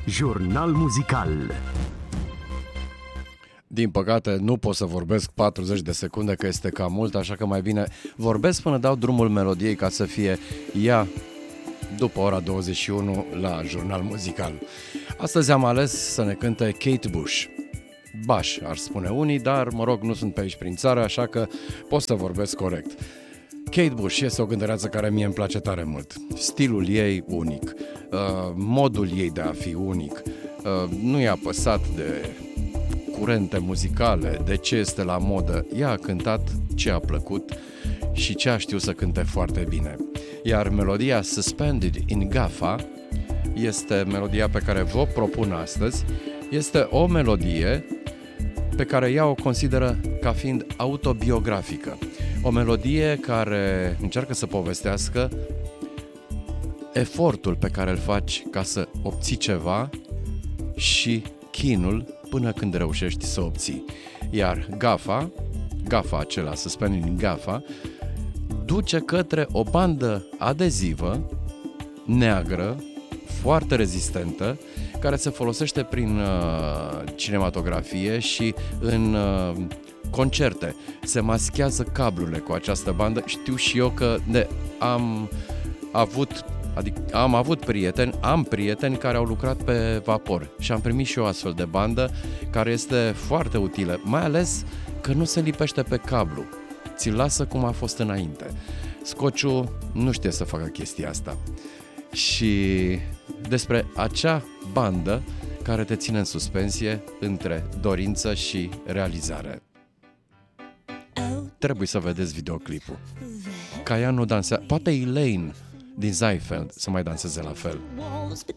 Jurnal muzical. Din păcate nu pot să vorbesc 40 de secunde, că este cam mult, așa că mai bine vorbesc până dau drumul melodiei ca să fie ea după ora 21 la Jurnal muzical. Astăzi am ales să ne cânte Kate Bush. Bush, ar spune unii, dar mă rog, nu sunt pe aici prin țară, așa că pot să vorbesc corect. Kate Bush este o cântăreață care mie îmi place tare mult. Stilul ei unic, modul ei de a fi unic, nu i-a păsat de curente muzicale, de ce este la modă. Ea a cântat ce a plăcut și ce a știut să cânte foarte bine. Iar melodia Suspended in Gaffa este melodia pe care vă propun astăzi. Este o melodie pe care ea o consideră ca fiind autobiografică. O melodie care încearcă să povestească efortul pe care îl faci ca să obții ceva și chinul până când reușești să obții. Iar Gaffa acela, Suspended in Gaffa, duce către o bandă adezivă neagră, foarte rezistentă, care se folosește prin cinematografie și în concerte. Se maschează cablurile cu această bandă. Știu și eu că am avut prieteni care au lucrat pe vapor și am primit și eu astfel de bandă care este foarte utilă, mai ales că nu se lipește pe cablu, ți-l lasă cum a fost înainte. Scociul nu știe să facă chestia asta. Și despre acea bandă care te ține în suspensie între dorință și realizare. Trebuie să vedeți videoclipul. Ca ea nu dansează, poate Elaine din Ziefeld să mai danseze la fel.